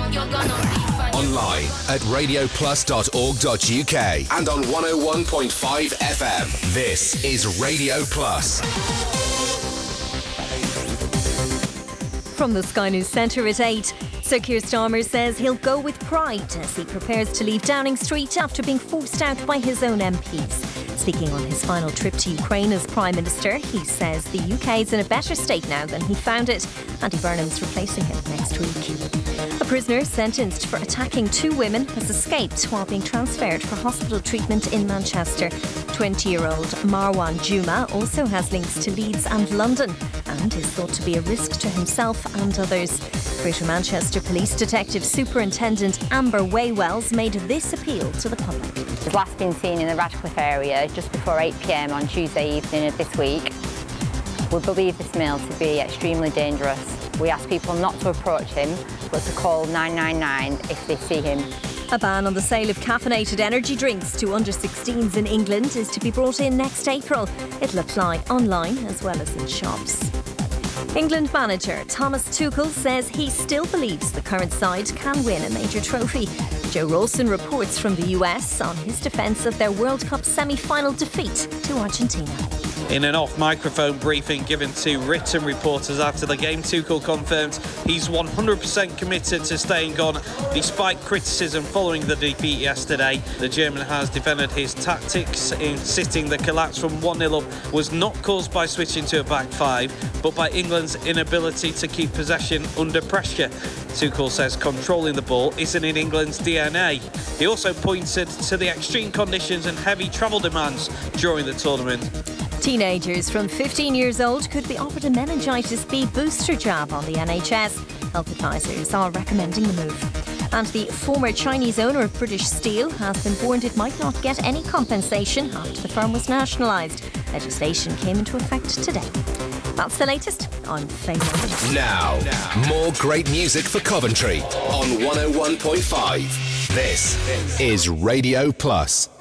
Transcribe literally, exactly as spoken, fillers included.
Online at radio plus dot org dot U K and on one oh one point five F M. This is Radio Plus. From the Sky News Centre at eight, Sir Keir Starmer says he'll go with pride as he prepares to leave Downing Street after being forced out by his own M Ps. Speaking on his final trip to Ukraine as Prime Minister, he says the U K is in a better state now than he found it. Andy Burnham's replacing him next week. A prisoner sentenced for attacking two women has escaped while being transferred for hospital treatment in Manchester. twenty-year-old Marwan Juma also has links to Leeds and London and is thought to be a risk to himself and others. Greater Manchester Police Detective Superintendent Amber Waywells made this appeal to the public. He was last been seen in the Radcliffe area just before eight p m on Tuesday evening of this week. We believe this male to be extremely dangerous. We ask people not to approach him, but to call nine nine nine if they see him. A ban on the sale of caffeinated energy drinks to under sixteens in England is to be brought in next April. It'll apply online as well as in shops. England manager Thomas Tuchel says he still believes the current side can win a major trophy. Joe Rolson reports from the U S on his defence of their World Cup semi-final defeat to Argentina. In an off-microphone briefing given to written reporters after the game, Tuchel confirmed he's one hundred percent committed to staying on despite criticism following the defeat yesterday. The German has defended his tactics, insisting the collapse from one nil up was not caused by switching to a back five, but by England's inability to keep possession under pressure. Tuchel says controlling the ball isn't in England's D N A. He also pointed to the extreme conditions and heavy travel demands during the tournament. Teenagers from fifteen years old could be offered a meningitis B booster jab on the N H S. Health advisors are recommending the move. And the former Chinese owner of British Steel has been warned it might not get any compensation after the firm was nationalised. Legislation came into effect today. That's the latest. I'm Faye Morgan. Now, more great music for Coventry on one oh one point five. This is Radio Plus.